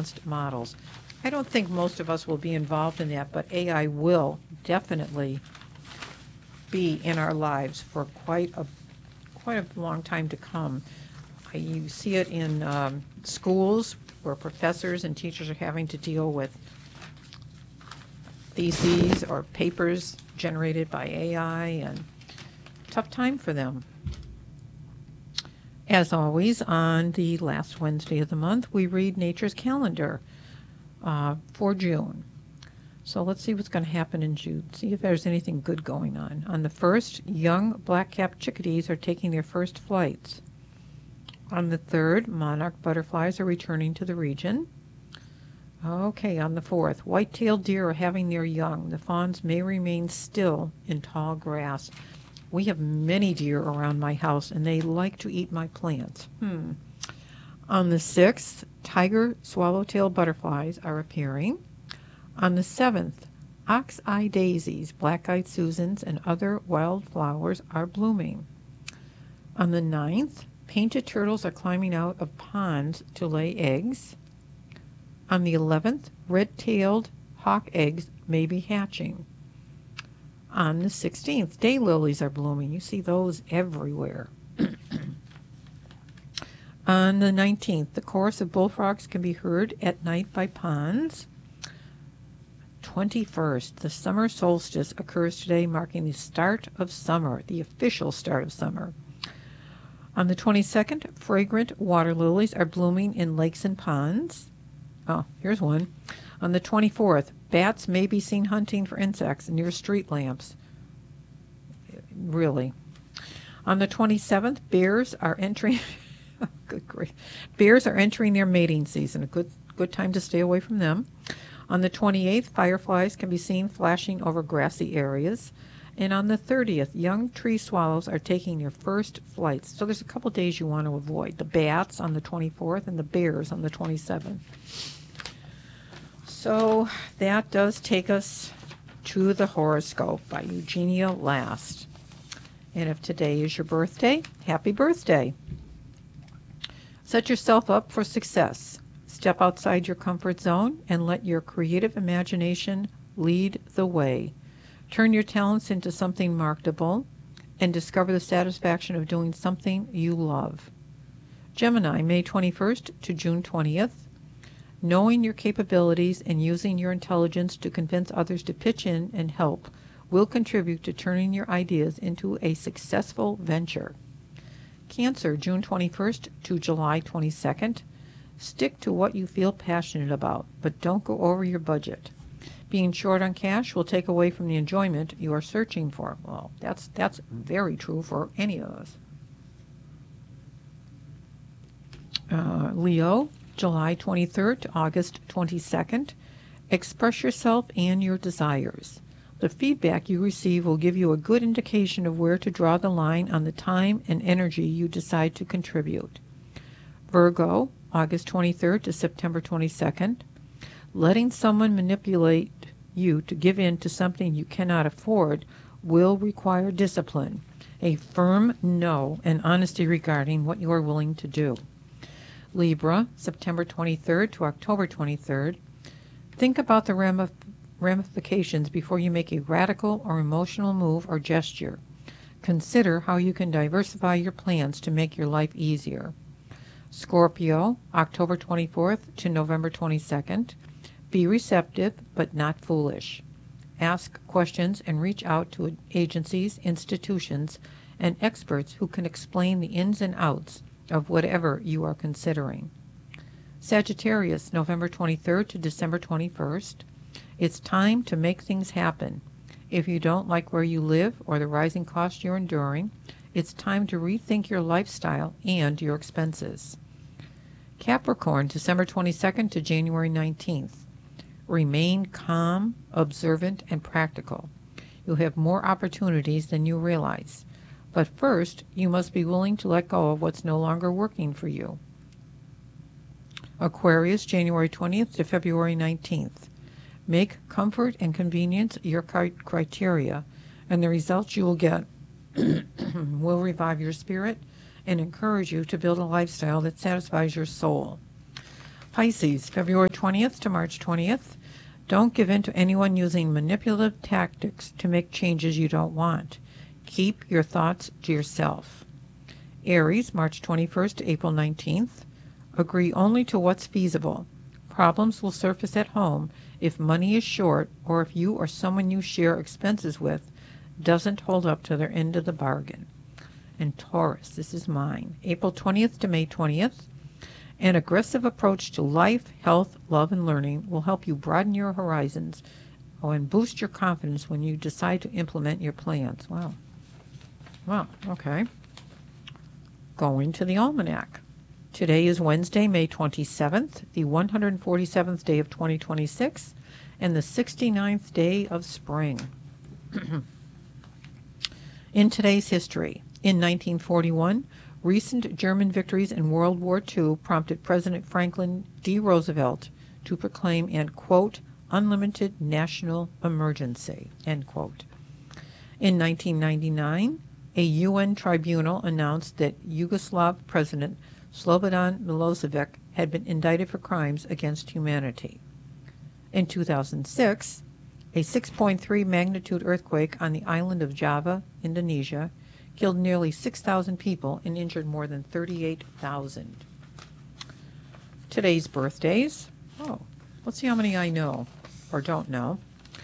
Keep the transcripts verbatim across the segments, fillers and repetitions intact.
advanced models. I don't think most of us will be involved in that, but A I will definitely be in our lives for quite a quite a long time to come. Uh, You see it in um, schools where professors and teachers are having to deal with theses or papers generated by A I, and tough time for them. As always, on the last Wednesday of the month, we read Nature's Calendar uh, for June. So let's see what's going to happen in June. See if there's anything good going on. On the first, young black-capped chickadees are taking their first flights. On the third, monarch butterflies are returning to the region. Okay, on the fourth, white-tailed deer are having their young. The fawns may remain still in tall grass. We have many deer around my house, and they like to eat my plants. Hmm. On the sixth, tiger swallowtail butterflies are appearing. On the seventh, ox-eye daisies, black-eyed Susans, and other wild flowers are blooming. On the ninth, painted turtles are climbing out of ponds to lay eggs. On the eleventh, red-tailed hawk eggs may be hatching. On the sixteenth, daylilies are blooming. You see those everywhere. On the nineteenth, the chorus of bullfrogs can be heard at night by ponds. twenty-first, the summer solstice occurs today, marking the start of summer, the official start of summer. On the twenty-second, fragrant water lilies are blooming in lakes and ponds. Oh, here's one. On the twenty-fourth, bats may be seen hunting for insects near street lamps. Really. On the twenty-seventh, bears are entering good grief. Bears are entering their mating season. A good good time to stay away from them. On the twenty-eighth, fireflies can be seen flashing over grassy areas. And on the thirtieth, young tree swallows are taking their first flights. So there's a couple days you want to avoid. The bats on the twenty-fourth and the bears on the twenty-seventh. So that does take us to the horoscope by Eugenia Last. And if today is your birthday, happy birthday. Set yourself up for success. Step outside your comfort zone and let your creative imagination lead the way. Turn your talents into something marketable and discover the satisfaction of doing something you love. Gemini, May twenty-first to June twentieth. Knowing your capabilities and using your intelligence to convince others to pitch in and help will contribute to turning your ideas into a successful venture. Cancer, June twenty-first to July twenty-second. Stick to what you feel passionate about, but don't go over your budget. Being short on cash will take away from the enjoyment you are searching for. Well, that's that's very true for any of us. Uh, Leo, July twenty-third to August twenty-second. Express yourself and your desires. The feedback you receive will give you a good indication of where to draw the line on the time and energy you decide to contribute. Virgo, August twenty-third to September twenty-second. Letting someone manipulate you to give in to something you cannot afford will require discipline, a firm no, and honesty regarding what you are willing to do. Libra, September twenty-third to October twenty-third. Think about the ramif- ramifications before you make a radical or emotional move or gesture. Consider how you can diversify your plans to make your life easier. Scorpio, October twenty-fourth to November twenty-second. Be receptive, but not foolish. Ask questions and reach out to agencies, institutions, and experts who can explain the ins and outs of whatever you are considering. Sagittarius, November twenty-third to December twenty-first. It's time to make things happen. If you don't like where you live or the rising costs you're enduring, it's time to rethink your lifestyle and your expenses. Capricorn, December twenty-second to January nineteenth. Remain calm, observant, and practical. You have more opportunities than you realize. But first, you must be willing to let go of what's no longer working for you. Aquarius, January twentieth to February nineteenth. Make comfort and convenience your criteria, and the results you will get will revive your spirit and encourage you to build a lifestyle that satisfies your soul. Pisces, February twentieth to March twentieth. Don't give in to anyone using manipulative tactics to make changes you don't want. Keep your thoughts to yourself. Aries, March twenty-first to April nineteenth. Agree only to what's feasible. Problems will surface at home if money is short or if you or someone you share expenses with doesn't hold up to their end of the bargain. And Taurus, this is mine, April twentieth to May twentieth. An aggressive approach to life, health, love, and learning will help you broaden your horizons oh, and boost your confidence when you decide to implement your plans. Wow. Wow, okay. Going to the almanac. Today is Wednesday, May twenty-seventh, the one hundred forty-seventh day of twenty twenty-six, and the sixty-ninth day of spring. In today's history, in nineteen forty-one, recent German victories in World War Two prompted President Franklin D. Roosevelt to proclaim an, quote, unlimited national emergency, end quote. In nineteen ninety-nine, a U N tribunal announced that Yugoslav President Slobodan Milosevic had been indicted for crimes against humanity. In two thousand six, a six point three magnitude earthquake on the island of Java, Indonesia, killed nearly six thousand people and injured more than thirty-eight thousand. Today's birthdays. Oh, let's see how many I know or don't know.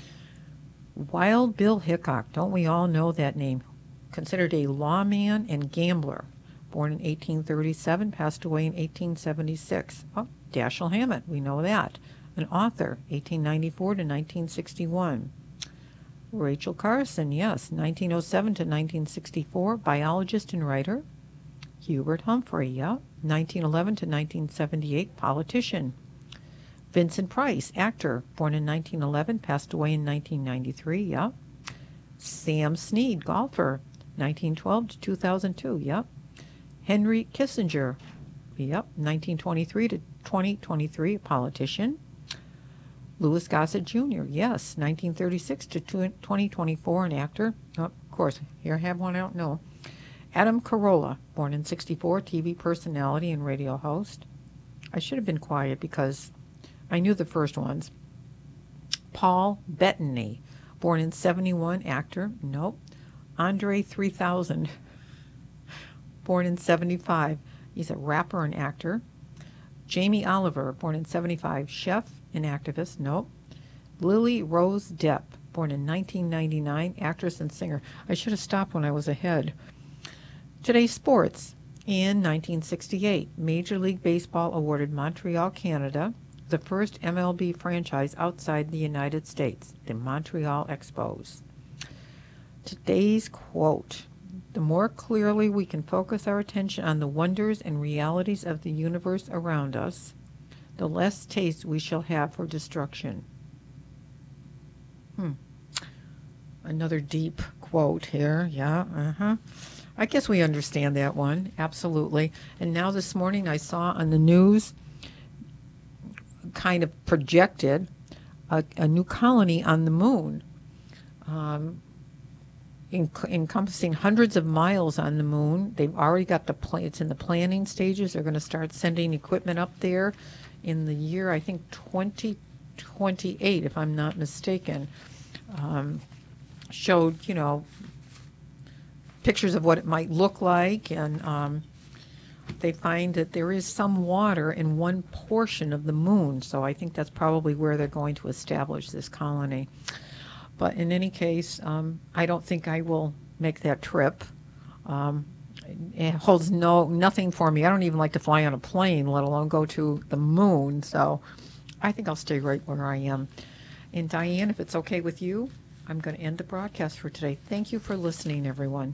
Wild Bill Hickok. Don't we all know that name? Considered a lawman and gambler. Born in eighteen thirty-seven, passed away in eighteen seventy-six. Oh, Dashiell Hammett. We know that. An author, eighteen ninety-four to nineteen sixty-one. Rachel Carson, yes, nineteen oh seven to nineteen sixty-four, biologist and writer. Hubert Humphrey, yeah, nineteen eleven to nineteen seventy-eight, politician. Vincent Price, actor, born in nineteen eleven, passed away in nineteen ninety-three, yeah. Sam Snead, golfer, nineteen twelve to two thousand two, yep. Henry Kissinger, yep, nineteen twenty-three to twenty twenty-three, politician. Louis Gossett Junior, yes, nineteen thirty-six to twenty twenty-four, an actor. Oh, of course, here I have one I don't know. Adam Carolla, born in sixty-four, T V personality and radio host. I should have been quiet because I knew the first ones. Paul Bettany, born in seventy-one, actor. Nope. Andre three thousand, born in seventy-five. He's a rapper and actor. Jamie Oliver, born in seventy-five, chef and activist. Nope. Lily Rose Depp, born in nineteen ninety-nine, actress and singer. I should have stopped when I was ahead. Today's sports. In nineteen sixty-eight, Major League Baseball awarded Montreal, Canada, the first M L B franchise outside the United States, the Montreal Expos. Today's quote. The more clearly we can focus our attention on the wonders and realities of the universe around us, the less taste we shall have for destruction. Hmm. Another deep quote here. Yeah, uh-huh. I guess we understand that one. Absolutely. And now this morning I saw on the news, kind of projected, a, a new colony on the moon. Um, En- encompassing hundreds of miles on the moon. They've already got the pla- it's in the planning stages. They're going to start sending equipment up there in the year, I think, twenty twenty-eight, if I'm not mistaken. Um, showed, you know, pictures of what it might look like, and um, they find that there is some water in one portion of the moon, so I think that's probably where they're going to establish this colony. But in any case, um, I don't think I will make that trip. Um, it holds no nothing for me. I don't even like to fly on a plane, let alone go to the moon. So I think I'll stay right where I am. And Diane, if it's okay with you, I'm going to end the broadcast for today. Thank you for listening, everyone.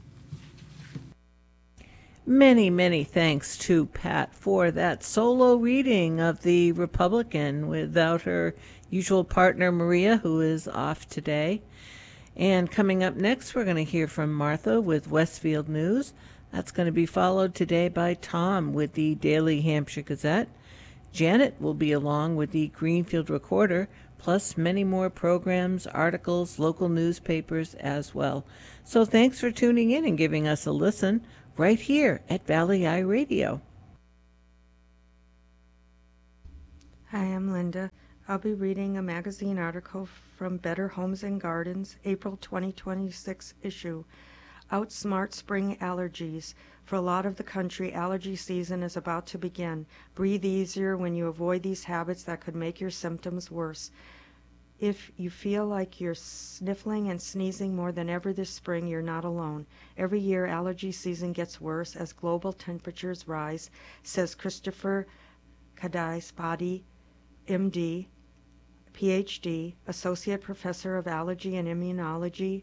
Many, many thanks to Pat for that solo reading of The Republican without her usual partner, Maria, who is off today. And coming up next, we're going to hear from Martha with Westfield News. That's going to be followed today by Tom with the Daily Hampshire Gazette. Janet will be along with the Greenfield Recorder, plus many more programs, articles, local newspapers as well. So thanks for tuning in and giving us a listen right here at Valley Eye Radio. Hi, I'm Linda. I'll be reading a magazine article from Better Homes and Gardens, April twenty twenty-six issue. Outsmart spring allergies. For a lot of the country, allergy season is about to begin. Breathe easier when you avoid these habits that could make your symptoms worse. If you feel like you're sniffling and sneezing more than ever this spring, you're not alone. Every year, allergy season gets worse as global temperatures rise, says Christopher Kadaisbadi, M D, P H D, Associate Professor of Allergy and Immunology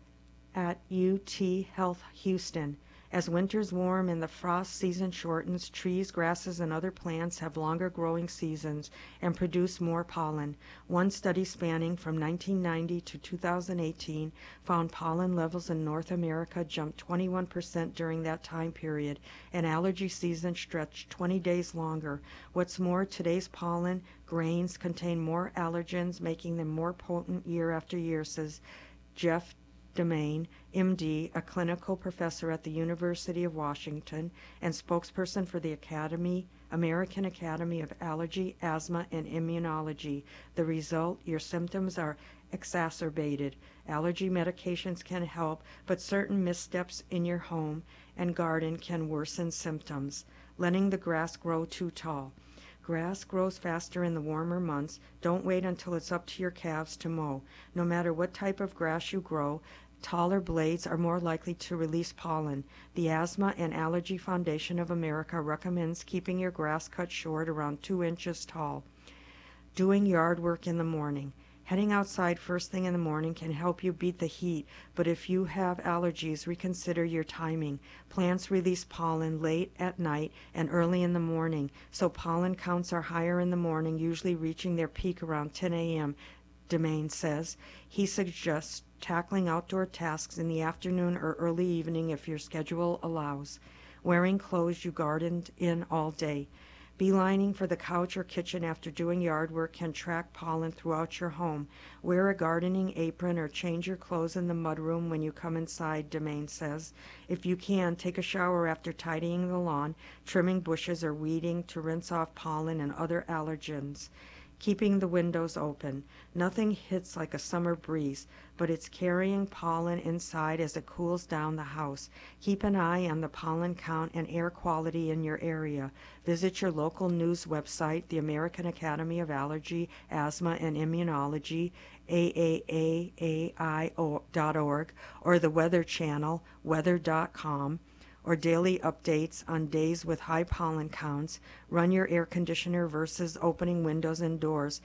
at U T Health Houston. As winters warm and the frost season shortens, trees, grasses, and other plants have longer growing seasons and produce more pollen. One study spanning from nineteen ninety to two thousand eighteen found pollen levels in North America jumped twenty-one percent during that time period, and allergy season stretched twenty days longer. What's more, today's pollen grains contain more allergens, making them more potent year after year, says Jeff Demain, M D, a clinical professor at the University of Washington and spokesperson for the Academy, American Academy of Allergy, Asthma, and Immunology. The result, your symptoms are exacerbated. Allergy medications can help, but certain missteps in your home and garden can worsen symptoms. Letting the grass grow too tall. Grass grows faster in the warmer months. Don't wait until it's up to your calves to mow. No matter what type of grass you grow, taller blades are more likely to release pollen. The Asthma and Allergy Foundation of America recommends keeping your grass cut short around two inches tall. Doing yard work in the morning. Heading outside first thing in the morning can help you beat the heat, but if you have allergies, reconsider your timing. Plants release pollen late at night and early in the morning, so pollen counts are higher in the morning, usually reaching their peak around ten a.m., Demain says. He suggests tackling outdoor tasks in the afternoon or early evening if your schedule allows. Wearing clothes you gardened in all day. Beelining for the couch or kitchen after doing yard work can track pollen throughout your home. Wear a gardening apron or change your clothes in the mudroom when you come inside, Demain says. If you can, take a shower after tidying the lawn, trimming bushes, or weeding to rinse off pollen and other allergens. Keeping the windows open. Nothing hits like a summer breeze, but it's carrying pollen inside as it cools down the house. Keep an eye on the pollen count and air quality in your area. Visit your local news website, the American Academy of Allergy, Asthma, and Immunology, A A A A I dot org, or the Weather Channel, weather dot com. Or daily updates on days with high pollen counts. Run your air conditioner versus opening windows and doors,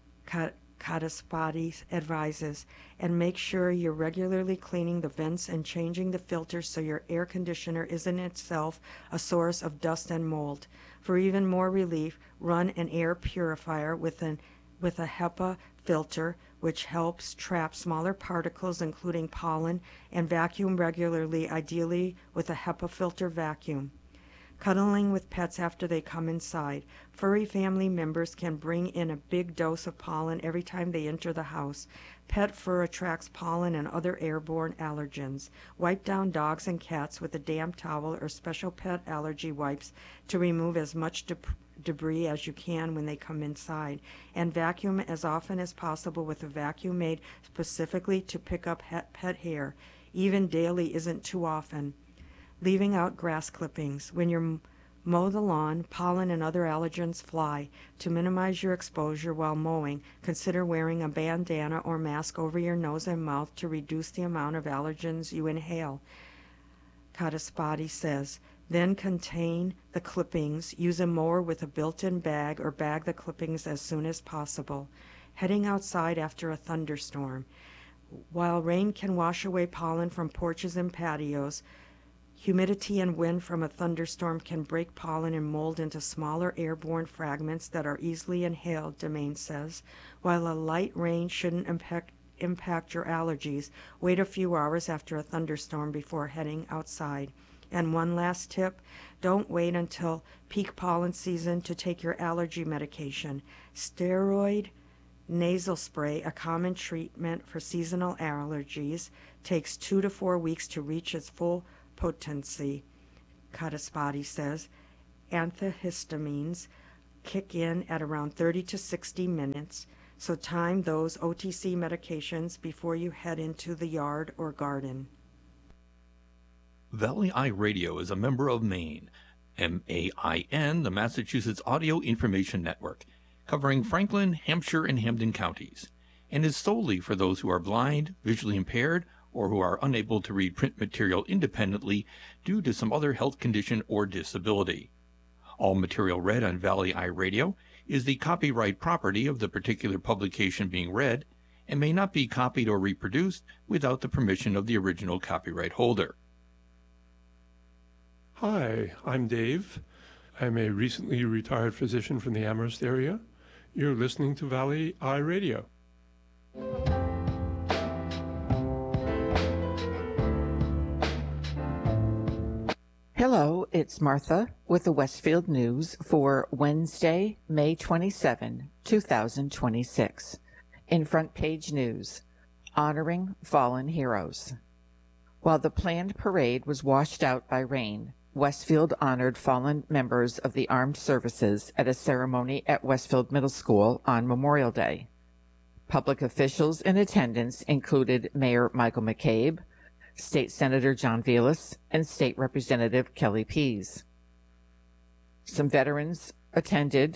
Kadaspati advises, and make sure you're regularly cleaning the vents and changing the filters so your air conditioner isn't itself a source of dust and mold. For even more relief, run an air purifier with an with a HEPA filter, which helps trap smaller particles, including pollen, and vacuum regularly, ideally with a HEPA filter vacuum. Cuddling with pets after they come inside. Furry family members can bring in a big dose of pollen every time they enter the house. Pet fur attracts pollen and other airborne allergens. Wipe down dogs and cats with a damp towel or special pet allergy wipes to remove as much de- debris as you can when they come inside, and vacuum as often as possible with a vacuum made specifically to pick up pet, pet hair. Even daily isn't too often. Leaving out grass clippings. When you mow the lawn, pollen and other allergens fly. To minimize your exposure while mowing, consider wearing a bandana or mask over your nose and mouth to reduce the amount of allergens you inhale, Kadaspati says. Then contain the clippings. Use a mower with a built-in bag or bag the clippings as soon as possible. Heading outside after a thunderstorm. While rain can wash away pollen from porches and patios, humidity and wind from a thunderstorm can break pollen and mold into smaller airborne fragments that are easily inhaled, Demain says. While a light rain shouldn't impact impact your allergies, wait a few hours after a thunderstorm before heading outside. And one last tip, don't wait until peak pollen season to take your allergy medication. Steroid nasal spray, a common treatment for seasonal allergies, takes two to four weeks to reach its full potency, Kadaspati says. Antihistamines, kick in at around thirty to sixty minutes, so time those O T C medications before you head into the yard or garden. Valley Eye Radio is a member of MAIN, M A I N, the Massachusetts Audio Information Network, covering Franklin, Hampshire, and Hampden counties, and is solely for those who are blind, visually impaired, or who are unable to read print material independently due to some other health condition or disability. All material read on Valley Eye Radio is the copyright property of the particular publication being read and may not be copied or reproduced without the permission of the original copyright holder. Hi, I'm Dave. I'm a recently retired physician from the Amherst area. You're listening to Valley Eye Radio. Hello, it's Martha with the Westfield News for Wednesday, May twenty-seventh, two thousand twenty-six. In front page news, honoring fallen heroes. While the planned parade was washed out by rain, Westfield honored fallen members of the armed services at a ceremony at Westfield Middle School on Memorial Day. Public officials in attendance included Mayor Michael McCabe, State Senator John Velas, and State Representative Kelly Pease. Some veterans attended: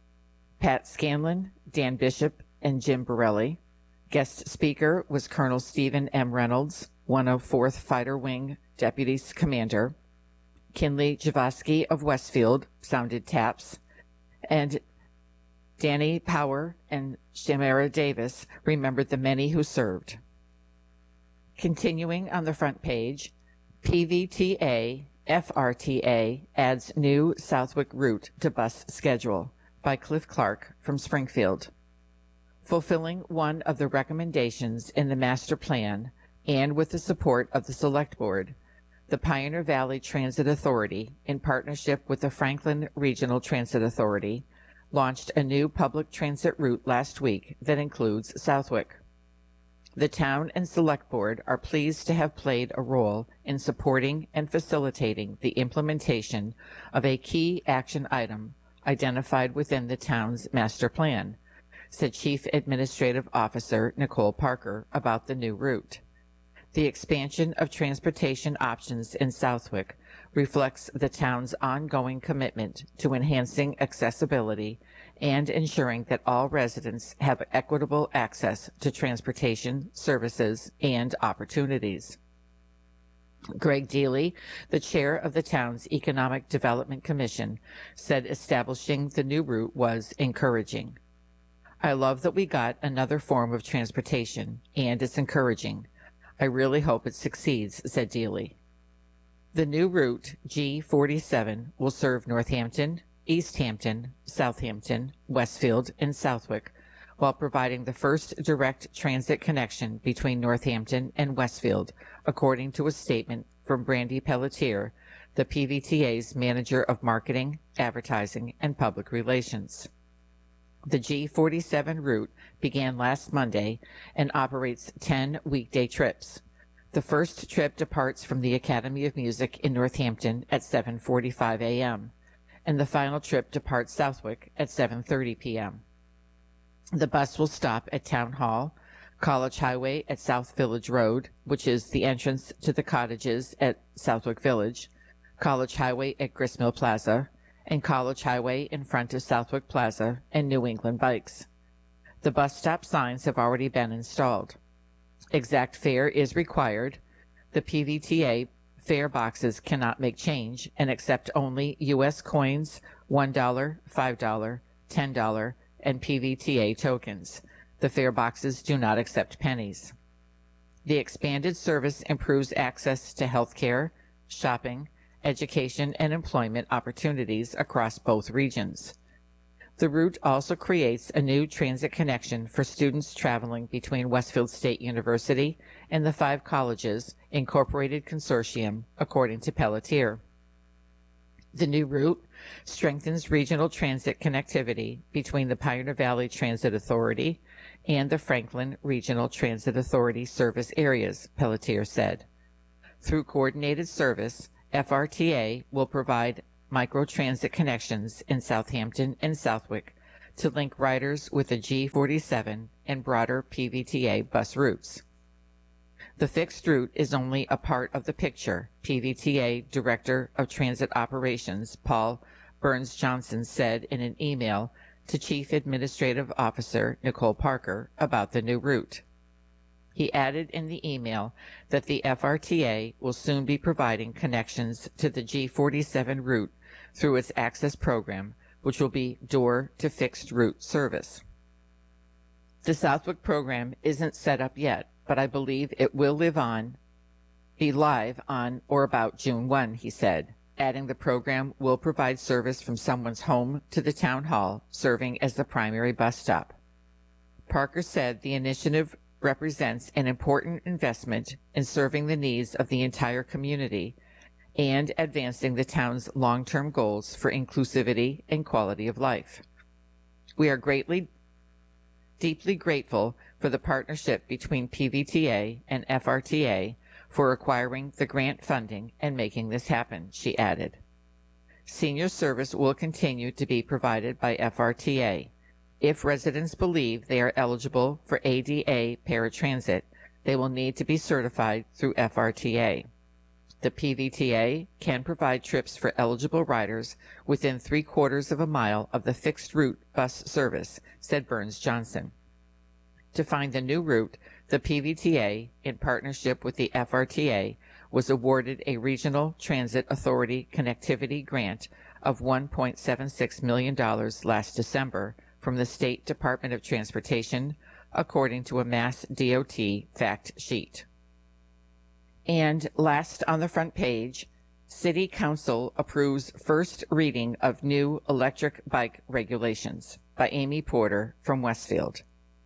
Pat Scanlon, Dan Bishop, and Jim Borelli. Guest speaker was Colonel Stephen M. Reynolds, one oh fourth Fighter Wing Deputy Commander. Kinley Javosky of Westfield sounded taps, and Danny Power and Shamara Davis remembered the many who served. Continuing on the front page, P V T A F R T A adds new Southwick route to bus schedule by Cliff Clark from Springfield. Fulfilling one of the recommendations in the master plan and with the support of the Select Board, the Pioneer Valley Transit Authority, in partnership with the Franklin Regional Transit Authority, launched a new public transit route last week that includes Southwick. The town and Select Board are pleased to have played a role in supporting and facilitating the implementation of a key action item identified within the town's master plan, said Chief Administrative Officer Nicole Parker about the new route. The expansion of transportation options in Southwick reflects the town's ongoing commitment to enhancing accessibility and ensuring that all residents have equitable access to transportation, services, and opportunities. Greg Deely, the chair of the town's Economic Development Commission, said establishing the new route was encouraging. I love that we got another form of transportation, and it's encouraging. I really hope it succeeds, said Deely. The new route, G forty-seven, will serve Northampton, East Hampton, Southampton, Westfield, and Southwick, while providing the first direct transit connection between Northampton and Westfield, according to a statement from Brandy Pelletier, the P V T A's Manager of Marketing, Advertising, and Public Relations. The G forty-seven route began last Monday and operates ten weekday trips. The first trip departs from the Academy of Music in Northampton at seven forty-five a.m., and the final trip departs Southwick at seven thirty p.m. The bus will stop at Town Hall, College Highway at South Village Road, which is the entrance to the cottages at Southwick Village, College Highway at Gristmill Plaza, and College Highway in front of Southwick Plaza and New England Bikes. The bus stop signs have already been installed. Exact fare is required. The P V T A fare boxes cannot make change and accept only U S coins, one dollar, five dollars, ten dollars, and P V T A tokens. The fare boxes do not accept pennies. The expanded service improves access to health care, shopping, education, and employment opportunities across both regions. The route also creates a new transit connection for students traveling between Westfield State University and the five colleges incorporated consortium, according to Pelletier. The new route strengthens regional transit connectivity between the Pioneer Valley Transit Authority and the Franklin Regional Transit Authority service areas, Pelletier said. Through coordinated service, F R T A will provide microtransit connections in Southampton and Southwick to link riders with the G forty-seven and broader P V T A bus routes. The fixed route is only a part of the picture, P V T A Director of Transit Operations Paul Burns-Johnson said in an email to Chief Administrative Officer Nicole Parker about the new route. He added in the email that the F R T A will soon be providing connections to the G forty-seven route through its Access program, which will be door-to-fixed route service. The Southwick program isn't set up yet, but I believe it will live on, be live on or about June first, he said, adding the program will provide service from someone's home to the town hall, serving as the primary bus stop. Parker said the initiative represents an important investment in serving the needs of the entire community and advancing the town's long-term goals for inclusivity and quality of life. We are greatly, deeply grateful for the partnership between P V T A and F R T A for acquiring the grant funding and making this happen, she added. Senior service will continue to be provided by F R T A. If residents believe they are eligible for A D A paratransit, they will need to be certified through F R T A. The P V T A can provide trips for eligible riders within three quarters of a mile of the fixed route bus service, said Burns-Johnson. To find the new route, the P V T A, in partnership with the F R T A, was awarded a Regional Transit Authority Connectivity Grant of one point seven six million dollars last December from the State Department of Transportation, according to a Mass D O T fact sheet. And last on the front page, City Council approves first reading of new electric bike regulations by Amy Porter from Westfield.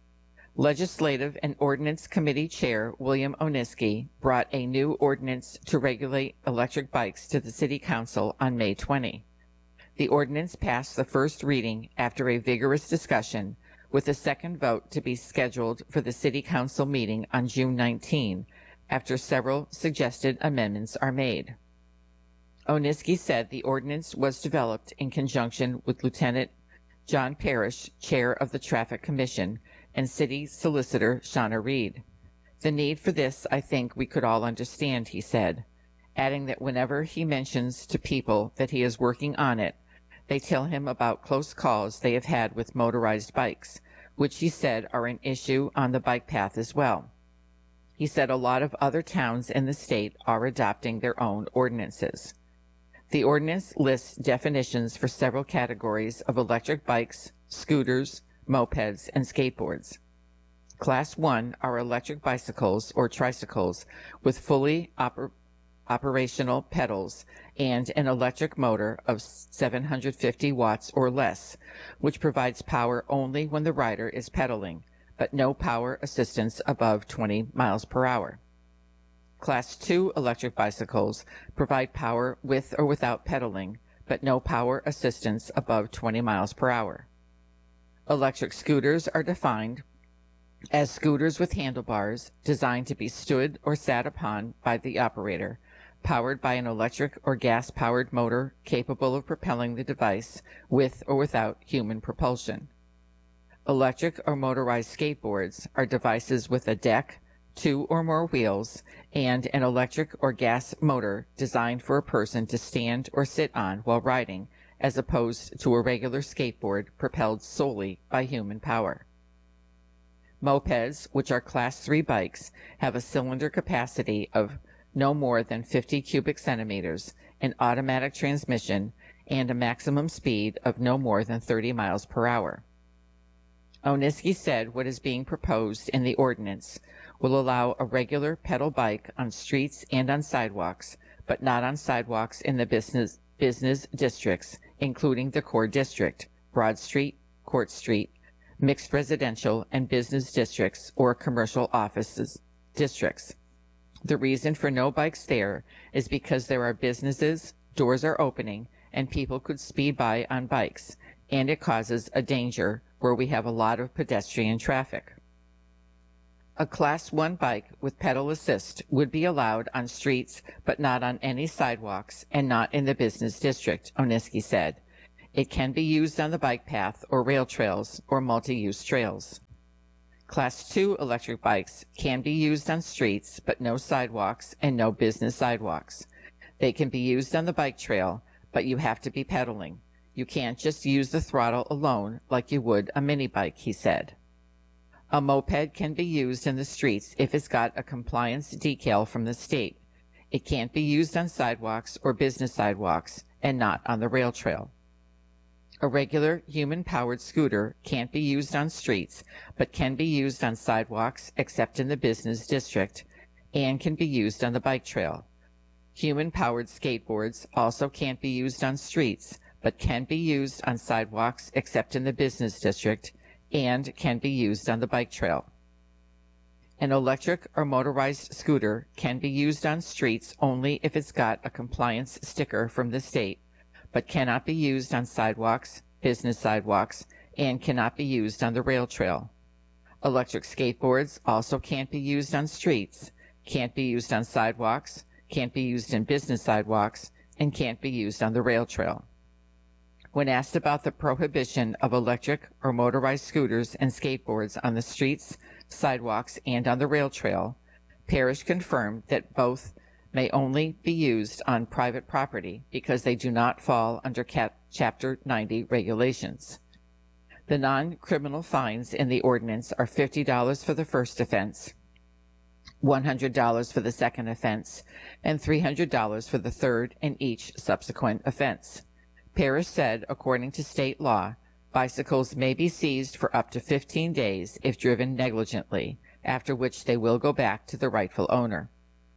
Legislative and Ordinance Committee Chair William Oniski brought a new ordinance to regulate electric bikes to the City Council on May twentieth. The ordinance passed the first reading after a vigorous discussion, with a second vote to be scheduled for the City Council meeting on June nineteenth, after several suggested amendments are made. Oniski said the ordinance was developed in conjunction with Lieutenant John Parrish, Chair of the Traffic Commission, and City Solicitor Shauna Reed. The need for this, I think we could all understand, he said, adding that whenever he mentions to people that he is working on it, they tell him about close calls they have had with motorized bikes, which he said are an issue on the bike path as well. He said a lot of other towns in the state are adopting their own ordinances. The ordinance lists definitions for several categories of electric bikes, scooters, mopeds, and skateboards. Class one are electric bicycles or tricycles with fully oper- operational pedals and an electric motor of seven hundred fifty watts or less, which provides power only when the rider is pedaling, but no power assistance above twenty miles per hour. Class two electric bicycles provide power with or without pedaling, but no power assistance above twenty miles per hour. Electric scooters are defined as scooters with handlebars designed to be stood or sat upon by the operator, powered by an electric or gas-powered motor capable of propelling the device with or without human propulsion. Electric or motorized skateboards are devices with a deck, two or more wheels, and an electric or gas motor designed for a person to stand or sit on while riding, as opposed to a regular skateboard propelled solely by human power. Mopeds, which are class three bikes, have a cylinder capacity of no more than fifty cubic centimeters, an automatic transmission, and a maximum speed of no more than thirty miles per hour. Oniski said what is being proposed in the ordinance will allow a regular pedal bike on streets and on sidewalks, but not on sidewalks in the business business districts, including the core district, Broad Street, Court Street, mixed residential and business districts, or commercial offices districts. The reason for no bikes there is because there are businesses, doors are opening, and people could speed by on bikes, and it causes a danger where we have a lot of pedestrian traffic. A Class one bike with pedal assist would be allowed on streets but not on any sidewalks and not in the business district, Oniski said. It can be used on the bike path or rail trails or multi-use trails. Class two electric bikes can be used on streets but no sidewalks and no business sidewalks. They can be used on the bike trail, but you have to be pedaling. You can't just use the throttle alone like you would a mini bike, he said. A moped can be used in the streets if it's got a compliance decal from the state. It can't be used on sidewalks or business sidewalks and not on the rail trail. A regular human-powered scooter can't be used on streets but can be used on sidewalks except in the business district and can be used on the bike trail. Human-powered skateboards also can't be used on streets but can be used on sidewalks except in the business district and can be used on the bike trail. An electric or motorized scooter can be used on streets only if it's got a compliance sticker from the state, but cannot be used on sidewalks, business sidewalks, and cannot be used on the rail trail. Electric skateboards also can't be used on streets, can't be used on sidewalks, can't be used in business sidewalks, and can't be used on the rail trail. When asked about the prohibition of electric or motorized scooters and skateboards on the streets, sidewalks, and on the rail trail, Parrish confirmed that both may only be used on private property because they do not fall under Cap- Chapter ninety regulations. The non-criminal fines in the ordinance are fifty dollars for the first offense, one hundred dollars for the second offense, and three hundred dollars for the third and each subsequent offense. Parrish said, according to state law, bicycles may be seized for up to fifteen days if driven negligently, after which they will go back to the rightful owner.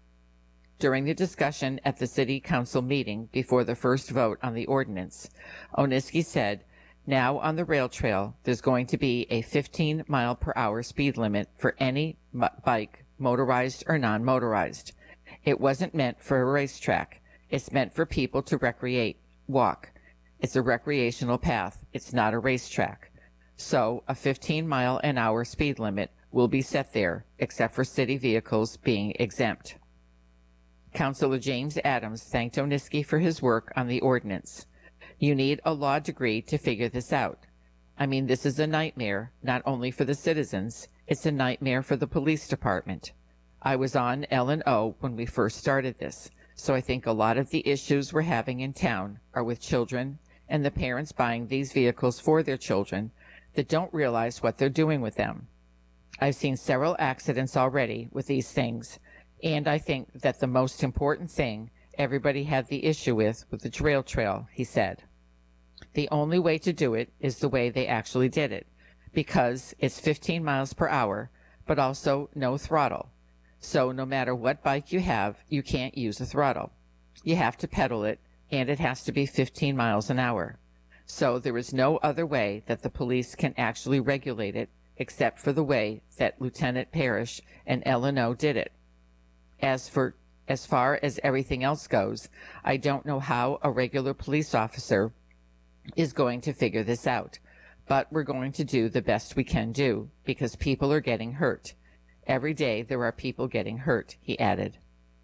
During the discussion at the City Council meeting before the first vote on the ordinance, Oniski said, now on the rail trail, there's going to be a fifteen mile per hour speed limit for any m- bike, motorized or non-motorized. It wasn't meant for a racetrack. It's meant for people to recreate, walk. It's a recreational path. It's not a racetrack. So a fifteen mile an hour speed limit will be set there, except for city vehicles being exempt. Councilor James Adams thanked Oniski for his work on the ordinance. You need a law degree to figure this out. I mean, this is a nightmare, not only for the citizens, it's a nightmare for the police department. I was on L and O when we first started this, so I think a lot of the issues we're having in town are with children and the parents buying these vehicles for their children that don't realize what they're doing with them. I've seen several accidents already with these things, and I think that the most important thing everybody had the issue with was the rail trail, he said. The only way to do it is the way they actually did it, because it's fifteen miles per hour, but also no throttle. So no matter what bike you have, you can't use a throttle. You have to pedal it, and it has to be fifteen miles an hour. So there is no other way that the police can actually regulate it except for the way that Lieutenant Parrish and L and O did it. As for as far as everything else goes, I don't know how a regular police officer is going to figure this out, but we're going to do the best we can do because people are getting hurt. Every day there are people getting hurt, he added.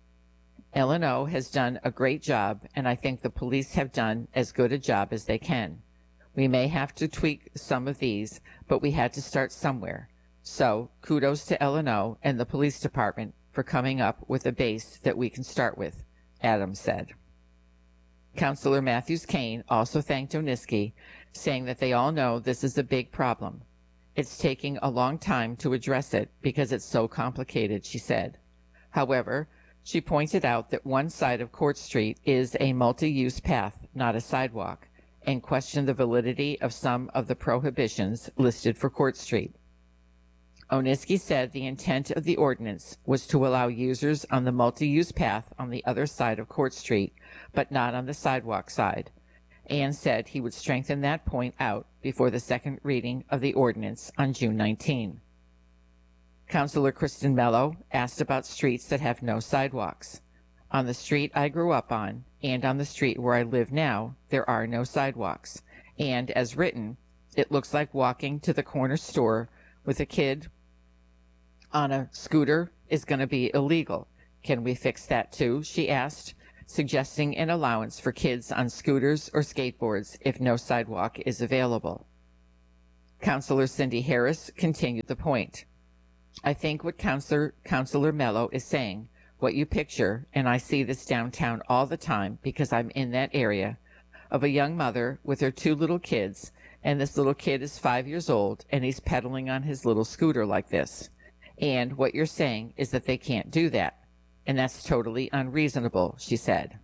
L and O has done a great job, and I think the police have done as good a job as they can. We may have to tweak some of these, but we had to start somewhere. So kudos to L and O and the police department for coming up with a base that we can start with, Adams said. Councilor Matthews Kane also thanked Oniski, saying that they all know this is a big problem. It's taking a long time to address it because it's so complicated, she said. However, she pointed out that one side of Court Street is a multi-use path, not a sidewalk, and questioned the validity of some of the prohibitions listed for Court Street. Oniski said the intent of the ordinance was to allow users on the multi-use path on the other side of Court Street, but not on the sidewalk side, and said he would strengthen that point out before the second reading of the ordinance on June nineteenth. Councilor Kristen Mello asked about streets that have no sidewalks. On the street I grew up on, and on the street where I live now, there are no sidewalks, and as written, it looks like walking to the corner store with a kid on a scooter is going to be illegal. Can we fix that too? She asked, suggesting an allowance for kids on scooters or skateboards if no sidewalk is available. Councilor Cindy Harris continued the point. I think what Councilor, Councilor Mello is saying, what you picture, and I see this downtown all the time because I'm in that area, of a young mother with her two little kids, and this little kid is five years old, and he's pedaling on his little scooter like this. And what you're saying is that they can't do that, and that's totally unreasonable, she said.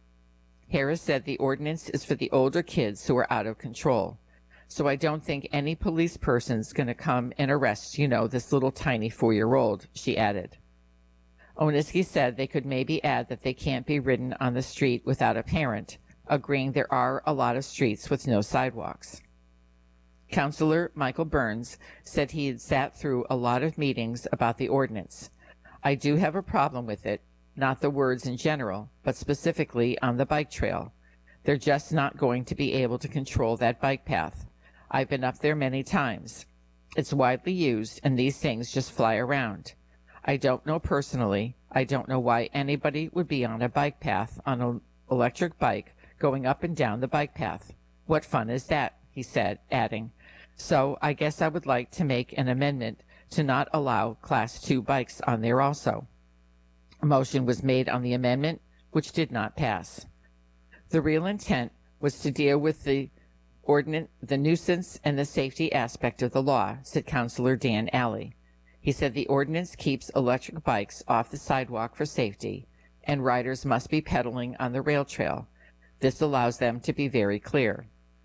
Harris said the ordinance is for the older kids who are out of control. So I don't think any police person's going to come and arrest, you know, this little tiny four-year-old, she added. Oniski said they could maybe add that they can't be ridden on the street without a parent, agreeing there are a lot of streets with no sidewalks. Councilor Michael Burns said he had sat through a lot of meetings about the ordinance. I do have a problem with it, not the words in general, but specifically on the bike trail. They're just not going to be able to control that bike path. I've been up there many times. It's widely used, and these things just fly around. I don't know personally. I don't know why anybody would be on a bike path on an electric bike going up and down the bike path. What fun is that? He said, adding, so I guess I would like to make an amendment to not allow Class two bikes on there also. A motion was made on the amendment, which did not pass. The real intent was to deal with the ordinance, the nuisance and the safety aspect of the law, said Councilor Dan Alley. He said the ordinance keeps electric bikes off the sidewalk for safety, and riders must be pedaling on the rail trail. This allows them to be very clear.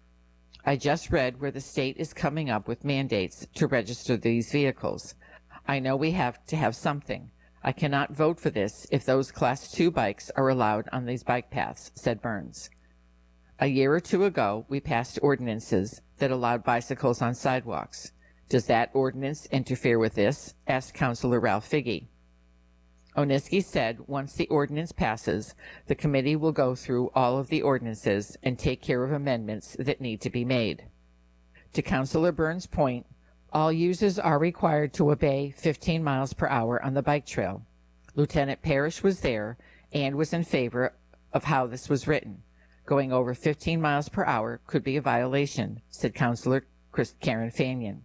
I just read where the state is coming up with mandates to register these vehicles. I know we have to have something. I cannot vote for this if those Class two bikes are allowed on these bike paths, said Burns. A year or two ago, we passed ordinances that allowed bicycles on sidewalks. Does that ordinance interfere with this? Asked Councilor Ralph Figge. Oniski said once the ordinance passes, the committee will go through all of the ordinances and take care of amendments that need to be made. To Councilor Burns' point, all users are required to obey fifteen miles per hour on the bike trail. Lieutenant Parrish was there and was in favor of how this was written. Going over fifteen miles per hour could be a violation, said Councilor Chris Karen Fanion.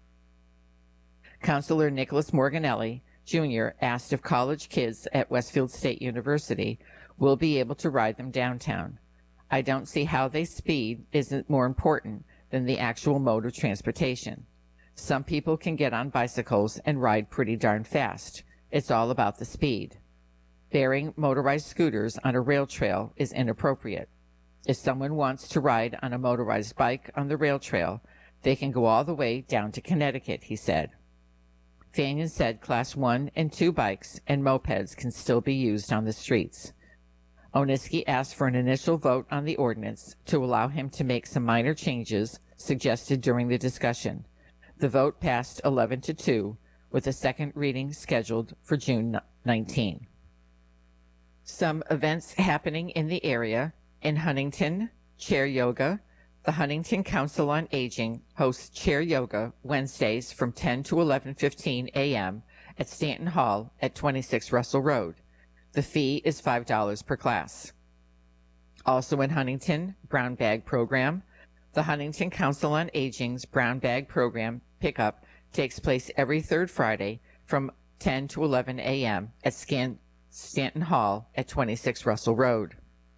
Councilor Nicholas Morganelli, Junior asked if college kids at Westfield State University will be able to ride them downtown. I don't see how they speed isn't more important than the actual mode of transportation. Some people can get on bicycles and ride pretty darn fast. It's all about the speed. Bearing motorized scooters on a rail trail is inappropriate. If someone wants to ride on a motorized bike on the rail trail, they can go all the way down to Connecticut, he said. Fanion said Class one and two bikes and mopeds can still be used on the streets. Oniski asked for an initial vote on the ordinance to allow him to make some minor changes suggested during the discussion. The vote passed eleven to two, with a second reading scheduled for June nineteenth. Some events happening in the area. In Huntington, chair yoga. The Huntington Council on Aging hosts chair yoga Wednesdays from ten to eleven fifteen a.m. at Stanton Hall at twenty-six Russell Road. The fee is five dollars per class. Also in Huntington, Brown Bag Program. The Huntington Council on Aging's Brown Bag Program pickup takes place every third Friday from ten to eleven a.m. at Scan- Stanton Hall at twenty-six Russell Road.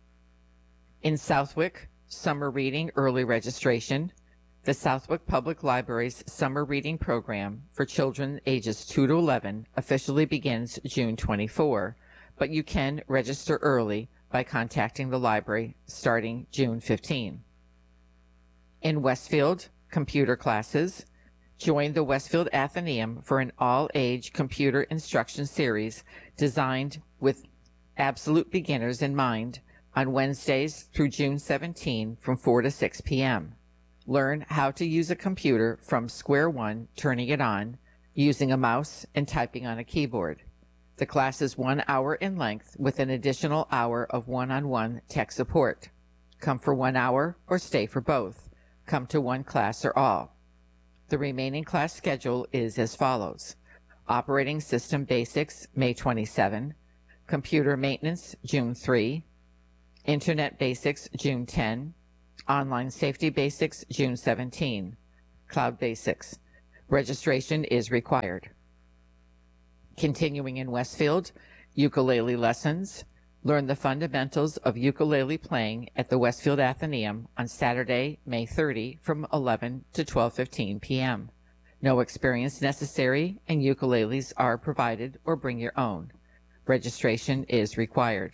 In Southwick, summer reading early registration. The Southwick Public Library's summer reading program for children ages two to eleven officially begins June twenty-fourth, but you can register early by contacting the library starting June fifteenth. In Westfield, computer classes. Join the Westfield Athenaeum for an all-age computer instruction series designed with absolute beginners in mind on Wednesdays through June seventeenth from four to six p.m. Learn how to use a computer from square one, turning it on, using a mouse and typing on a keyboard. The class is one hour in length with an additional hour of one-on-one tech support. Come for one hour or stay for both. Come to one class or all. The remaining class schedule is as follows. Operating System Basics, May twenty-seventh. Computer Maintenance, June third. Internet Basics, June tenth. Online Safety Basics, June seventeenth. Cloud Basics. Registration is required. Continuing in Westfield, ukulele lessons. Learn the fundamentals of ukulele playing at the Westfield Athenaeum on Saturday, May thirtieth from eleven to twelve fifteen p.m. No experience necessary, and ukuleles are provided or bring your own. Registration is required.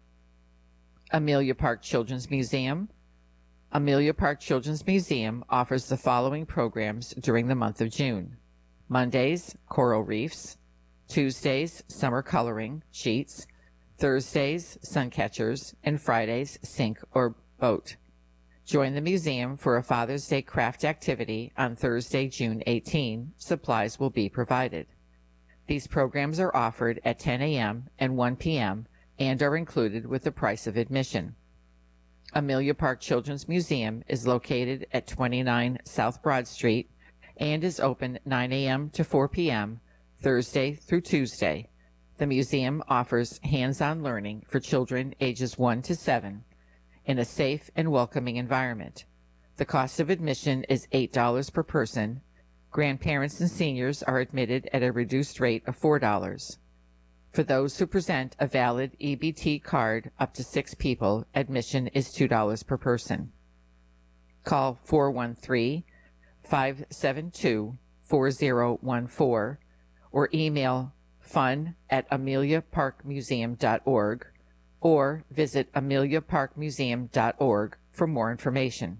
Amelia Park Children's Museum. Amelia Park Children's Museum offers the following programs during the month of June. Mondays, coral reefs. Tuesdays, summer coloring sheets. Thursdays, sun catchers, and Fridays, sink or boat. Join the museum for a Father's Day craft activity on Thursday, June eighteenth. Supplies will be provided. These programs are offered at ten a.m. and one p.m. and are included with the price of admission. Amelia Park Children's Museum is located at twenty-nine South Broad Street and is open nine a.m. to four p.m. Thursday through Tuesday. The museum offers hands-on learning for children ages one to seven in a safe and welcoming environment. The cost of admission is eight dollars per person. Grandparents and seniors are admitted at a reduced rate of four dollars. For those who present a valid E B T card up to six people, admission is two dollars per person. Call four one three, five seven two, four zero one four or email fun at amelia park museum dot org or visit amelia park museum dot org for more information.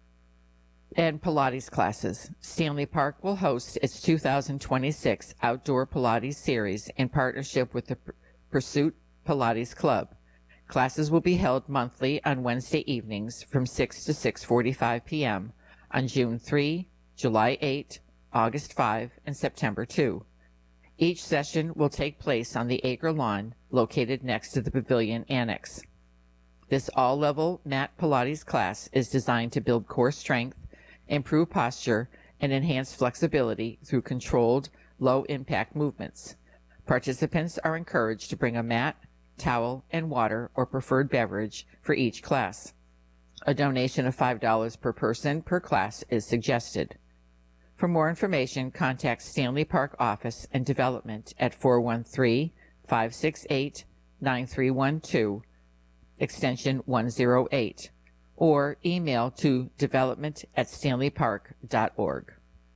And Pilates classes. Stanley Park will host its two thousand twenty-six Outdoor Pilates Series in partnership with the Pursuit Pilates Club. Classes will be held monthly on Wednesday evenings from six to six forty-five p.m. on June third, July eighth, August fifth, and September second. Each session will take place on the acre lawn located next to the Pavilion Annex. This all-level mat Pilates class is designed to build core strength, improve posture, and enhance flexibility through controlled, low-impact movements. Participants are encouraged to bring a mat, towel, and water or preferred beverage for each class. A donation of five dollars per person per class is suggested. For more information, contact Stanley Park Office and Development at four one three, five six eight, nine three one two, extension one oh eight, or email to development at stanley park dot org.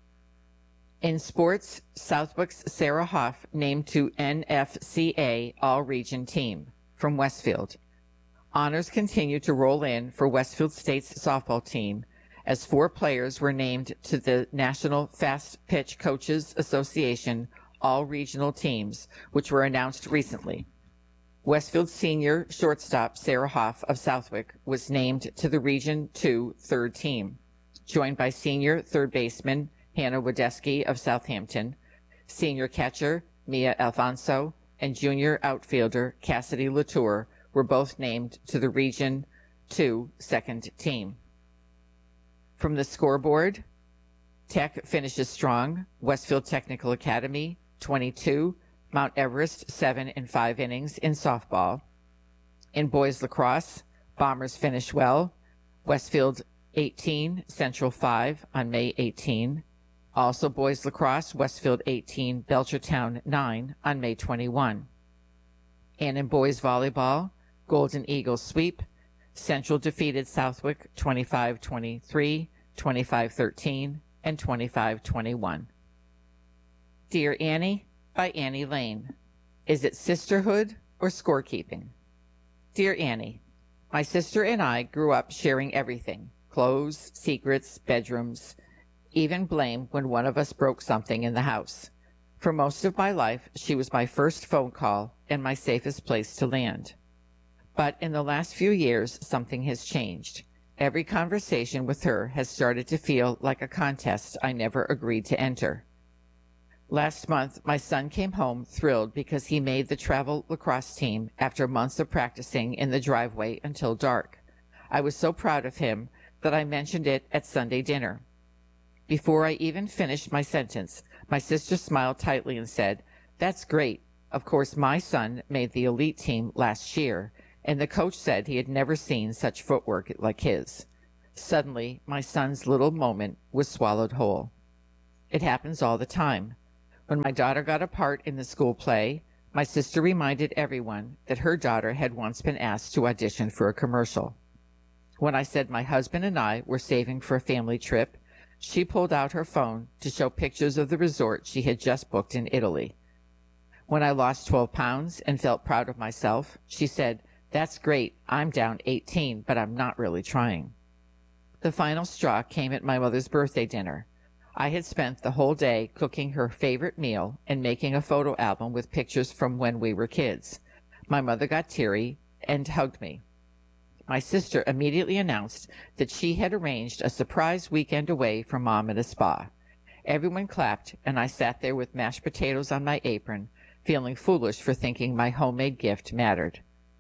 In sports, Southwick's Sarah Hoff named to N F C A All-Region Team from Westfield. Honors continue to roll in for Westfield State's softball team, as four players were named to the National Fast Pitch Coaches Association all-regional teams, which were announced recently. Westfield senior shortstop Sarah Hoff of Southwick was named to the Region two third team, joined by senior third baseman Hannah Wadesky of Southampton, senior catcher Mia Alfonso, and junior outfielder Cassidy Latour were both named to the Region two second team. From the scoreboard, Tech finishes strong. Westfield Technical Academy, twenty-two. Mount Everest, seven and five innings in softball. In boys lacrosse, Bombers finish well. Westfield, eighteen. Central, five on May eighteenth. Also boys lacrosse, Westfield, eighteen. Belchertown, nine on May twenty-first. And in boys volleyball, Golden Eagles sweep. Central defeated Southwick twenty-five twenty-three, twenty-five thirteen, and twenty-five twenty-one. Dear Annie, by Annie Lane. Is it sisterhood or scorekeeping? Dear Annie, my sister and I grew up sharing everything: clothes, secrets, bedrooms, even blame when one of us broke something in the house. For most of my life, she was my first phone call and my safest place to land. But in the last few years, something has changed. Every conversation with her has started to feel like a contest I never agreed to enter. Last month, my son came home thrilled because he made the travel lacrosse team after months of practicing in the driveway until dark. I was so proud of him that I mentioned it at Sunday dinner. Before I even finished my sentence, My sister smiled tightly and said, "That's great. Of course, my son made the elite team last year, and the coach said he had never seen such footwork like his." Suddenly, my son's little moment was swallowed whole. It happens all the time. When my daughter got a part in the school play, my sister reminded everyone that her daughter had once been asked to audition for a commercial. When I said my husband and I were saving for a family trip, she pulled out her phone to show pictures of the resort she had just booked in Italy. When I lost twelve pounds and felt proud of myself, she said, "That's great. I'm down eighteen, but I'm not really trying." The final straw came at my mother's birthday dinner. I had spent the whole day cooking her favorite meal and making a photo album with pictures from when we were kids. My mother got teary and hugged me. My sister immediately announced that she had arranged a surprise weekend away from Mom at a spa. Everyone clapped, and I sat there with mashed potatoes on my apron, feeling foolish for thinking my homemade gift mattered.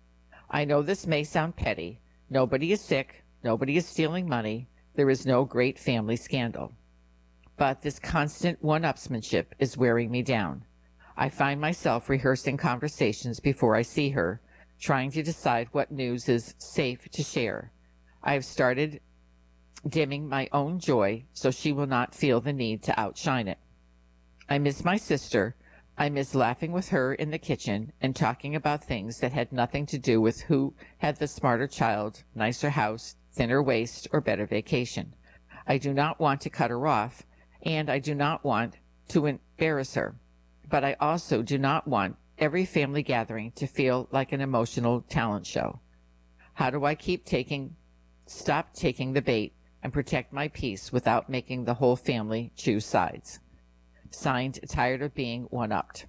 I know this may sound petty. Nobody is sick. Nobody is stealing money. There is no great family scandal. But this constant one-upsmanship is wearing me down. I find myself rehearsing conversations before I see her, trying to decide what news is safe to share. I have started dimming my own joy so she will not feel the need to outshine it. I miss my sister. I miss laughing with her in the kitchen and talking about things that had nothing to do with who had the smarter child, nicer house, thinner waist, or better vacation. I do not want to cut her off, and I do not want to embarrass her. But I also do not want every family gathering to feel like an emotional talent show. How do I keep taking, stop taking the bait and protect my peace without making the whole family choose sides? Signed, Tired of Being One-Upped.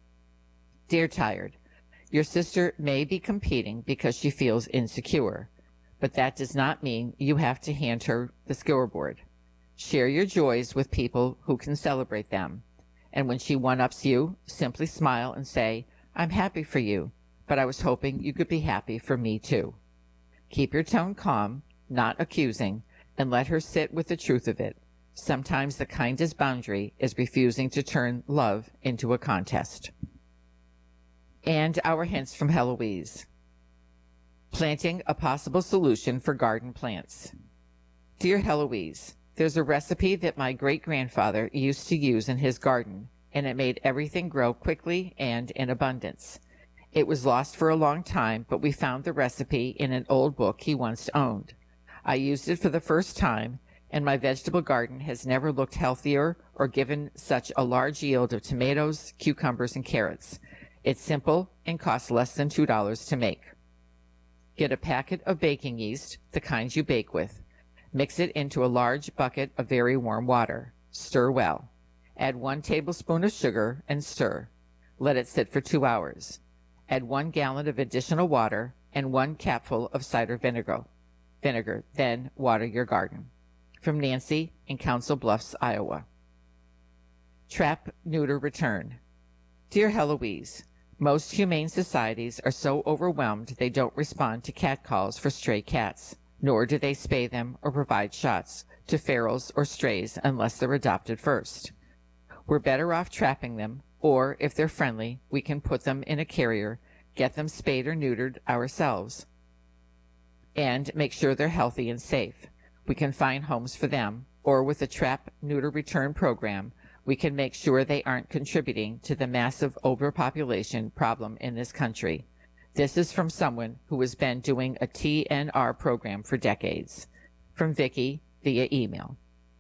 Dear Tired, your sister may be competing because she feels insecure, but that does not mean you have to hand her the scoreboard. Share your joys with people who can celebrate them. And when she one-ups you, simply smile and say, "I'm happy for you, but I was hoping you could be happy for me too." Keep your tone calm, not accusing, and let her sit with the truth of it. Sometimes the kindest boundary is refusing to turn love into a contest. And our hints from Heloise. Planting a possible solution for garden plants. Dear Heloise, there's a recipe that my great-grandfather used to use in his garden, and it made everything grow quickly and in abundance. It was lost for a long time, but we found the recipe in an old book he once owned. I used it for the first time, and my vegetable garden has never looked healthier or given such a large yield of tomatoes, cucumbers, and carrots. It's simple and costs less than two dollars to make. Get a packet of baking yeast, the kind you bake with. Mix it into a large bucket of very warm water. Stir well. Add one tablespoon of sugar and stir. Let it sit for two hours. Add one gallon of additional water and one capful of cider vinegar. Vinegar. Then water your garden. From Nancy in Council Bluffs, Iowa. Trap, neuter, return. Dear Heloise, most humane societies are so overwhelmed they don't respond to catcalls for stray cats, nor do they spay them or provide shots to ferals or strays unless they're adopted first. We're better off trapping them, or if they're friendly, we can put them in a carrier, get them spayed or neutered ourselves, and make sure they're healthy and safe. We can find homes for them, or with a trap, neuter, return program, we can make sure they aren't contributing to the massive overpopulation problem in this country. This is from someone who has been doing a T N R program for decades. From Vicki via email.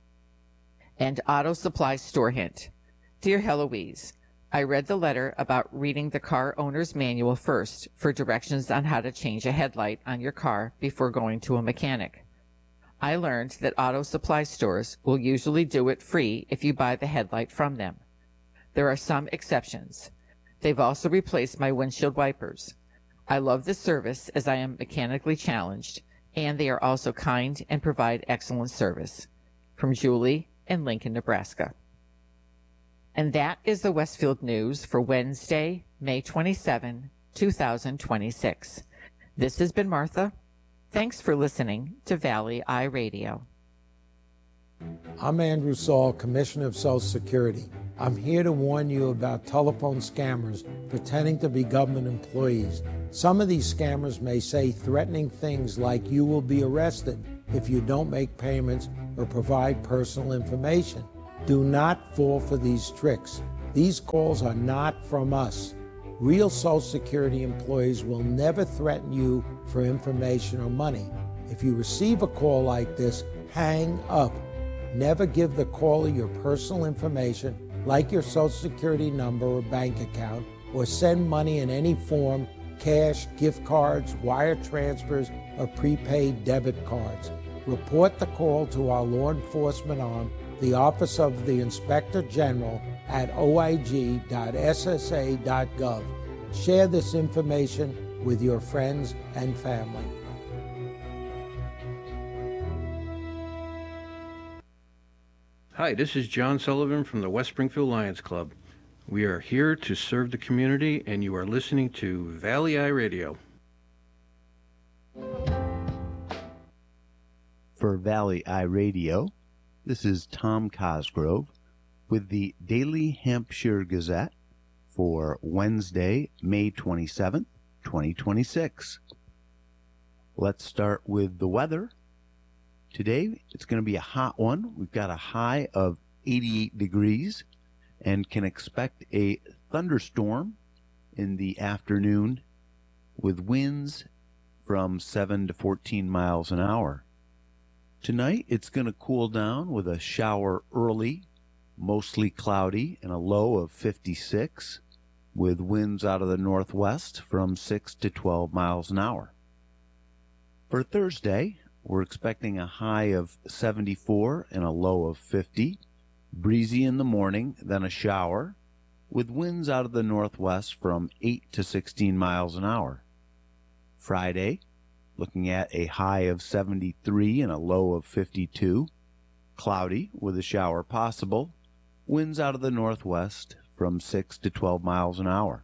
And auto supply store hint. Dear Heloise, I read the letter about reading the car owner's manual first for directions on how to change a headlight on your car before going to a mechanic. I learned that auto supply stores will usually do it free if you buy the headlight from them. There are some exceptions. They've also replaced my windshield wipers. I love this service as I am mechanically challenged, and they are also kind and provide excellent service. From Julie in Lincoln, Nebraska. And that is the Westfield News for Wednesday, May twenty-seventh, two thousand twenty-six. This has been Martha. Thanks for listening to Valley Eye Radio. I'm Andrew Saul, Commissioner of Social Security. I'm here to warn you about telephone scammers pretending to be government employees. Some of these scammers may say threatening things like you will be arrested if you don't make payments or provide personal information. Do not fall for these tricks. These calls are not from us. Real Social Security employees will never threaten you for information or money. If you receive a call like this, hang up. Never give the caller your personal information, like your Social Security number or bank account, or send money in any form, cash, gift cards, wire transfers, or prepaid debit cards. Report the call to our law enforcement arm, the Office of the Inspector General, at o i g dot s s a dot gov. Share this information with your friends and family. Hi, this is John Sullivan from the West Springfield Lions Club. We are here to serve the community, and you are listening to Valley Eye Radio. For Valley Eye Radio, this is Tom Cosgrove with the Daily Hampshire Gazette for Wednesday, May twenty-seventh, twenty twenty-six. Let's start with the weather. Today, it's going to be a hot one. We've got a high of eighty-eight degrees and can expect a thunderstorm in the afternoon with winds from seven to fourteen miles an hour. Tonight, it's going to cool down with a shower early, mostly cloudy, and a low of fifty-six, with winds out of the northwest from six to twelve miles an hour. For Thursday, we're expecting a high of seventy-four and a low of fifty, breezy in the morning, then a shower, with winds out of the northwest from eight to sixteen miles an hour. Friday, looking at a high of seventy-three and a low of fifty-two, cloudy with a shower possible, winds out of the northwest from six to twelve miles an hour.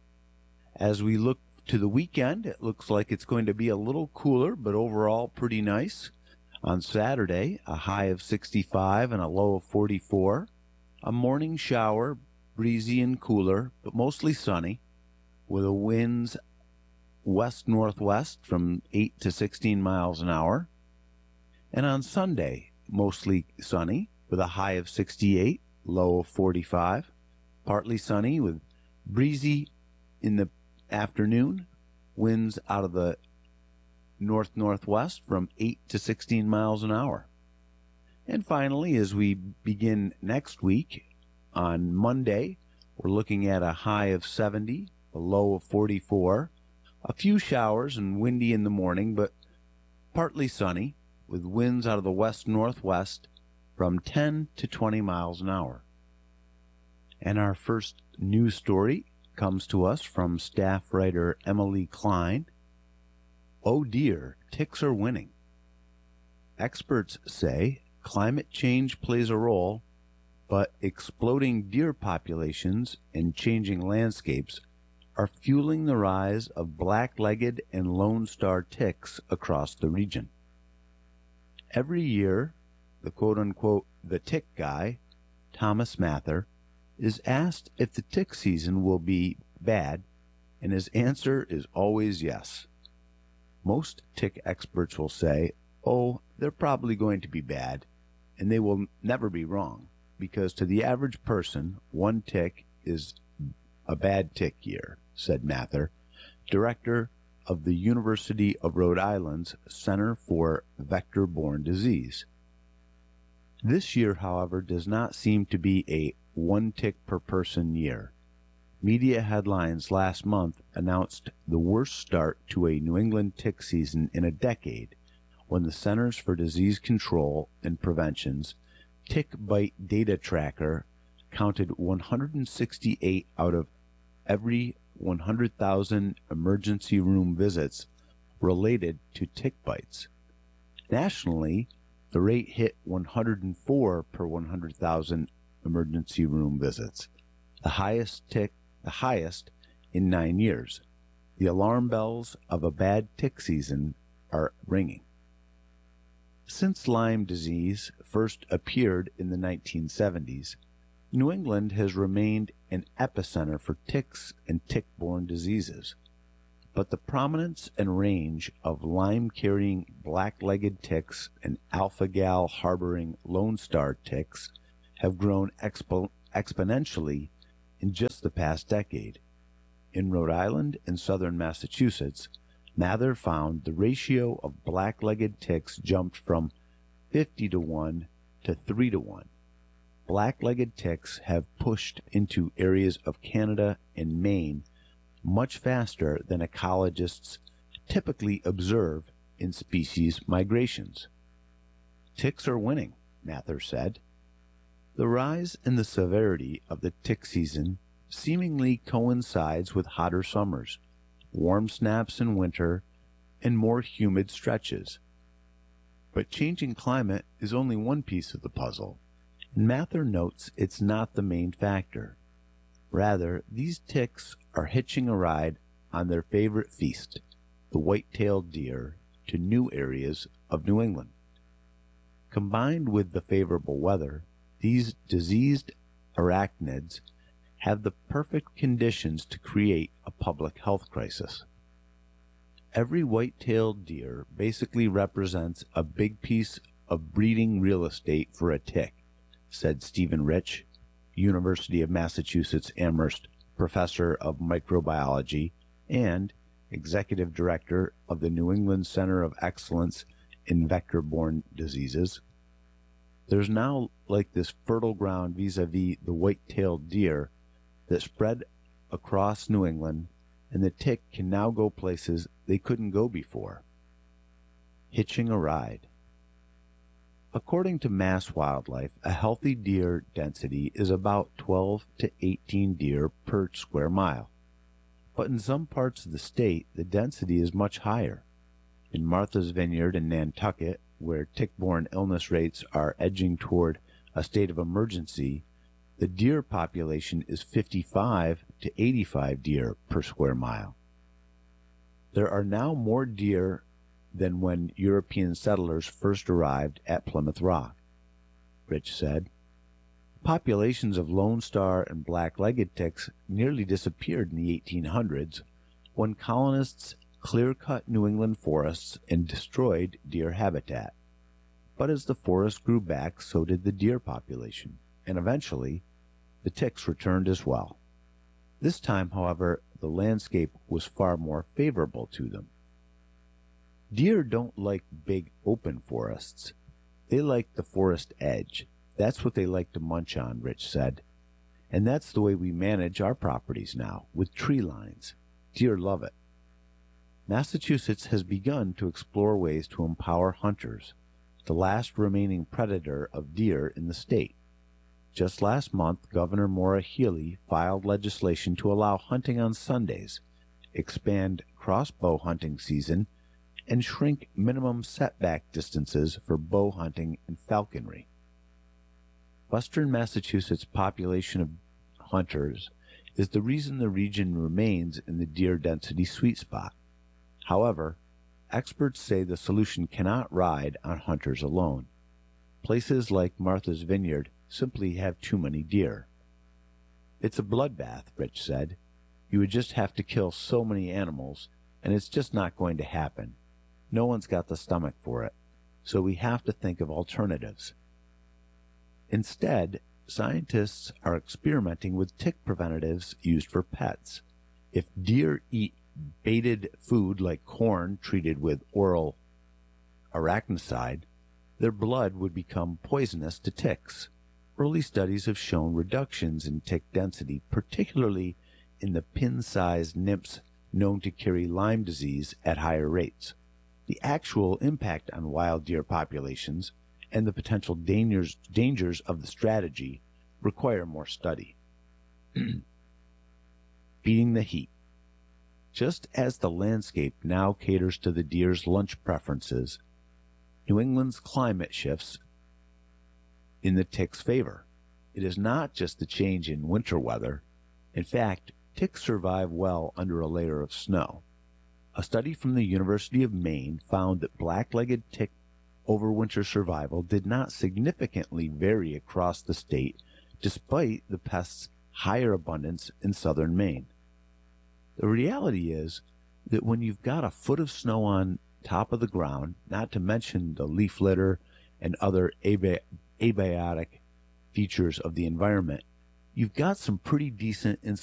As we look to the weekend, it looks like it's going to be a little cooler, but overall pretty nice. On Saturday, a high of sixty-five and a low of forty-four, a morning shower, breezy and cooler, but mostly sunny, with a winds west-northwest from eight to sixteen miles an hour. And on Sunday, mostly sunny, with a high of sixty-eight, low of forty-five, partly sunny with breezy in the afternoon, winds out of the north-northwest from eight to sixteen miles an hour. And finally, as we begin next week, on Monday, we're looking at a high of seventy, a low of forty-four, a few showers and windy in the morning, but partly sunny, with winds out of the west-northwest from ten to twenty miles an hour. And our first news story comes to us from staff writer Emily Klein. Oh dear, ticks are winning. Experts say climate change plays a role, but exploding deer populations and changing landscapes are fueling the rise of black-legged and lone star ticks across the region. Every year, the quote-unquote the tick guy, Thomas Mather, is asked if the tick season will be bad, and his answer is always yes. Most tick experts will say, oh, they're probably going to be bad, and they will never be wrong, because to the average person, one tick is a bad tick year, said Mather, director of the University of Rhode Island's Center for Vector-Borne Disease. This year, however, does not seem to be a one tick per person year. Media headlines last month announced the worst start to a New England tick season in a decade, when the Centers for Disease Control and Prevention's Tick Bite Data Tracker counted one hundred sixty-eight out of every one hundred thousand emergency room visits related to tick bites. Nationally, the rate hit one hundred four per one hundred thousand emergency room visits, the highest tick, the highest in nine years. The alarm bells of a bad tick season are ringing. Since Lyme disease first appeared in the nineteen seventies, New England has remained an epicenter for ticks and tick-borne diseases. But the prominence and range of Lyme-carrying black-legged ticks and alpha-gal harboring Lone Star ticks have grown expo- exponentially in just the past decade. In Rhode Island and southern Massachusetts, Mather found the ratio of black-legged ticks jumped from fifty to one to three to one. Black-legged ticks have pushed into areas of Canada and Maine much faster than ecologists typically observe in species migrations. Ticks are winning, Mather said. The rise in the severity of the tick season seemingly coincides with hotter summers, warm snaps in winter, and more humid stretches. But changing climate is only one piece of the puzzle, and Mather notes it's not the main factor. Rather, these ticks are hitching a ride on their favorite feast, the white-tailed deer, to new areas of New England. Combined with the favorable weather, these diseased arachnids have the perfect conditions to create a public health crisis. Every white-tailed deer basically represents a big piece of breeding real estate for a tick, said Stephen Rich, University of Massachusetts Amherst professor of microbiology and executive director of the New England Center of Excellence in Vector-Borne Diseases. There's now like this fertile ground vis-a-vis the white-tailed deer that spread across New England, and the tick can now go places they couldn't go before. Hitching a ride. According to Mass Wildlife, a healthy deer density is about twelve to eighteen deer per square mile. But in some parts of the state, the density is much higher. In Martha's Vineyard in Nantucket, where tick-borne illness rates are edging toward a state of emergency, the deer population is fifty-five to eighty-five deer per square mile. There are now more deer than when European settlers first arrived at Plymouth Rock, Rich said. Populations of Lone Star and black-legged ticks nearly disappeared in the eighteen hundreds when colonists clear-cut New England forests and destroyed deer habitat. But as the forest grew back, so did the deer population, and eventually the ticks returned as well. This time, however, the landscape was far more favorable to them. Deer don't like big open forests. They like the forest edge. That's what they like to munch on, Rich said. And that's the way we manage our properties now, with tree lines. Deer love it. Massachusetts has begun to explore ways to empower hunters, the last remaining predator of deer in the state. Just last month, Governor Maura Healey filed legislation to allow hunting on Sundays, expand crossbow hunting season, and shrink minimum setback distances for bow hunting and falconry. Western Massachusetts' population of hunters is the reason the region remains in the deer density sweet spot. However, experts say the solution cannot ride on hunters alone. Places like Martha's Vineyard simply have too many deer. It's a bloodbath, Rich said. You would just have to kill so many animals, and it's just not going to happen. No one's got the stomach for it, so we have to think of alternatives. Instead, scientists are experimenting with tick preventatives used for pets. If deer eat baited food like corn treated with oral arachnicide, their blood would become poisonous to ticks. Early studies have shown reductions in tick density, particularly in the pin-sized nymphs known to carry Lyme disease at higher rates. The actual impact on wild deer populations and the potential dangers, dangers of the strategy require more study. Beating the heat. Just as the landscape now caters to the deer's lunch preferences, New England's climate shifts in the tick's favor. It is not just the change in winter weather. In fact, ticks survive well under a layer of snow. A study from the University of Maine found that black-legged tick overwinter survival did not significantly vary across the state despite the pest's higher abundance in southern Maine. The reality is that when you've got a foot of snow on top of the ground, not to mention the leaf litter and other abi- abiotic features of the environment, you've got some pretty decent